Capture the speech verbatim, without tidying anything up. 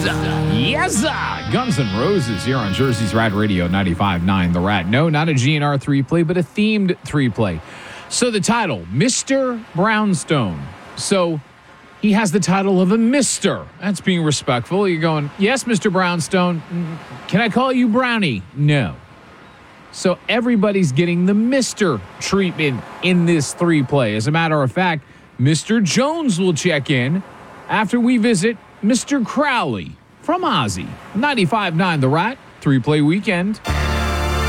Yes, sir. Guns N' Roses here on Jersey's Rad Radio ninety-five point nine The Rat. No, not a G N R three-play, but a themed three-play. So the title, Mister Brownstone. So he has the title of a Mister That's being respectful. You're going, yes, Mister Brownstone. Can I call you Brownie? No. So everybody's getting the Mister treatment in this three-play. As a matter of fact, Mister Jones will check in after we visit Mister Crowley from Ozzy. ninety-five point nine The Rat, three-play weekend.